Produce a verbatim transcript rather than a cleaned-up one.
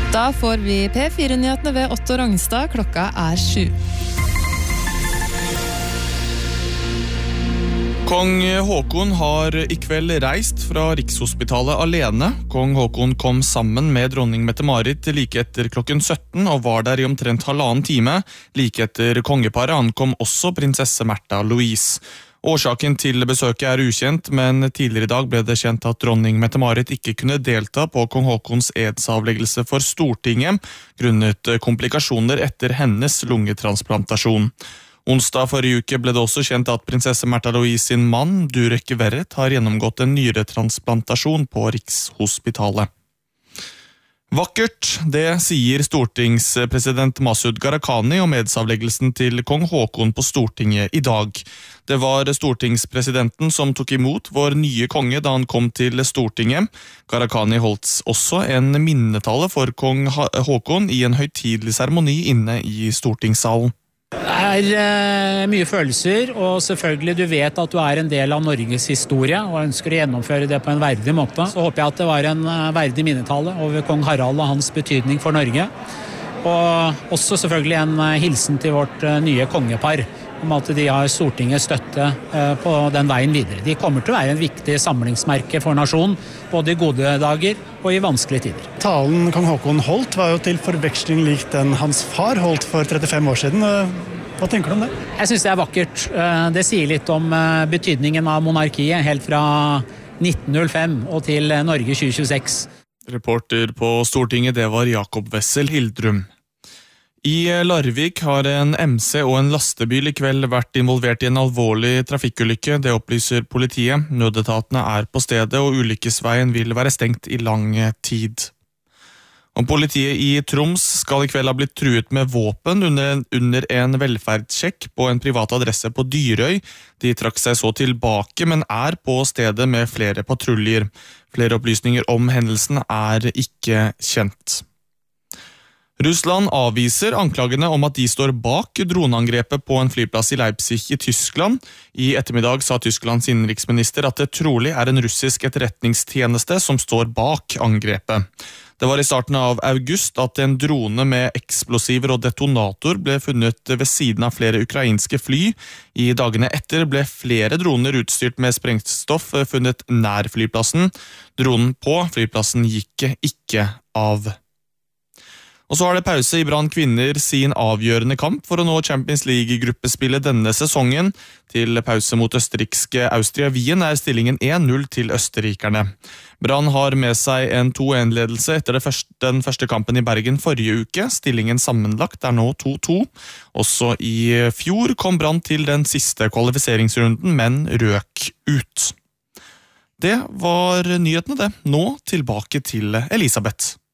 Da får vi P fire-nyhetene ved Otto Rangstad. Klokka er sju. Kong Håkon har i kveld reist fra Rikshospitalet alene. Kong Håkon kom sammen med dronning Mette-Marit like etter klokken sytten og var der i omtrent halvannen time. Like etter kongeparet ankom også prinsesse Märtha Louise. Årsaken til besøket er ukjent, men tidligere i dag ble det kjent at dronning Mette-Marit ikke kunne delta på kong Håkons edsavleggelse for Stortinget, grunnet komplikasjoner etter hennes lungetransplantasjon. Onsdag forrige uke ble det også kjent at prinsesse Märtha Louise sin mann, Durek Verret, har gjennomgått en nyretransplantasjon på Rikshospitalet. Vakkert, det sier stortingspresident Masud Gharahkhani om edsavleggelsen til kong Håkon på Stortinget i dag. Det var stortingspresidenten som tok imot vår nye konge da han kom til Stortinget. Gharahkhani holdt også en minnetale for kong Håkon i en høytidelig seremoni inne i stortingssalen. Det er eh, mye følelser, og selvfølgelig du vet at du er en del av Norges historie og ønsker å gjennomføre det på en verdig måte. Så håper jeg at det var en verdig minnetale over kong Harald og hans betydning for Norge. Og også selvfølgelig en hilsen til vårt nye kongepar om at de har Stortingets støtte eh, på den veien videre. De kommer til å være en viktig samlingsmerke for nasjonen, både i gode dager og i vanskelige tider. Talen kong Håkon holdt var jo til forveksling lik den hans far holdt for trettifem år siden. Hva tenker du om det? Jeg synes det er vakkert. Det sier litt om betydningen av monarkiet helt fra nitten null fem og til Norge tjue tjueseks. Reporter på Stortinget, det var Jakob Wessel Hildrum. I Larvik har en M C og en lastebil i kveld vært involvert i en alvorlig trafikkulykke. Det opplyser politiet. Nødetatene er på stedet, og ulykkesveien vil være stengt i lang tid. Og politiet i Troms skal i kveld ha blitt truet med våpen under, under en velferdssjekk på en privat adresse på Dyrøy. De trakk seg så tilbake, men er på stedet med flere patruljer. Flere opplysninger om hendelsen er ikke kjent. Russland avviser anklagene om at de står bak droneangrepet på en flyplass i Leipzig i Tyskland. I ettermiddag sa Tysklands innenriksminister at det trolig er en russisk etterretningstjeneste som står bak angrepet. Det var i starten av august at en drone med eksplosiver og detonator ble funnet ved siden av flere ukrainske fly. I dagene etter ble flere droner utstyrt med sprengstoff funnet nær flyplassen. Dronen på flyplassen gikk ikke av. Og så har det pause i Brann Kvinner sin avgjørende kamp for å nå Champions League-gruppespillet denne sesongen. Til pause mot østerrikske Austria Wien er stillingen én null til østerrikerne. Brann har med seg en to én-ledelse etter det første, den første kampen i Bergen forrige uke. Stillingen sammenlagt er nå to to. Også i fjor kom Brann til den siste kvalifiseringsrunden, men røk ut. Det var nyhetene det. Nå tilbake til Elisabeth.